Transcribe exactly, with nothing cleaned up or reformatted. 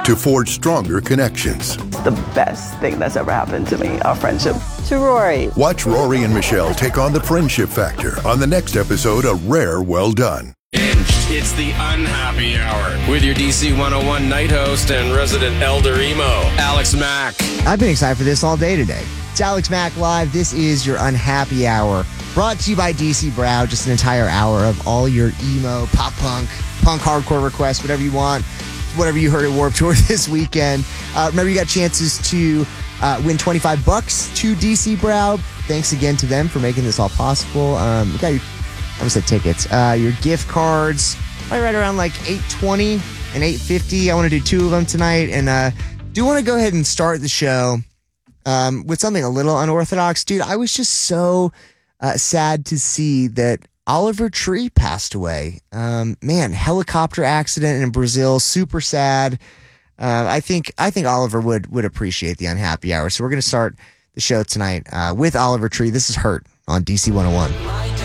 to forge stronger connections. The best thing that's ever happened to me, our friendship. To Rory. Watch Rory and Michelle take on the friendship factor on the next episode of Rare Well Done. It's the Unhappy Hour with your D C one oh one night host and resident elder emo, Alex Mack. I've been excited for this all day today. It's Alex Mack Live. This is your Unhappy Hour, brought to you by D C Brow. Just an entire hour of all your emo, pop punk, punk hardcore requests, whatever you want, whatever you heard at Warped Tour this weekend. Uh, remember, you got chances to uh, win twenty-five bucks to D C Brow. Thanks again to them for making this all possible. Um, you got your, I almost said tickets, uh, your gift cards, probably right around like eight twenty and eight fifty. I want to do two of them tonight, and uh, do want to go ahead and start the show um, with something a little unorthodox. Dude, I was just so uh, sad to see that Oliver Tree passed away. Um, man, helicopter accident in Brazil, super sad. Uh, I think I think Oliver would would appreciate the Unhappy Hour. So we're going to start the show tonight uh, with Oliver Tree. This is Hurt on D C one oh one.